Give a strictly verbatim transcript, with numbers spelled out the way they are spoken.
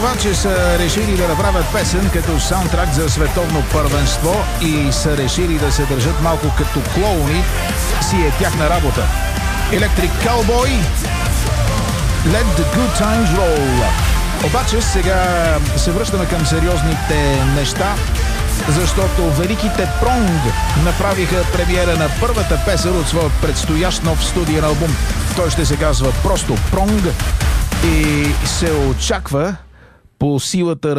Това, че са решили да направят песен като саундтрак за световно първенство и са решили да се държат малко като клоуни, си е тяхна работа. Electric Cowboy, Let the Good Times Roll. Обаче сега се връщаме към сериозните неща, защото великите Пронг направиха премиера на първата песен от своя предстоящ нов студиен албум. Той ще се казва просто Пронг и се очаква по силата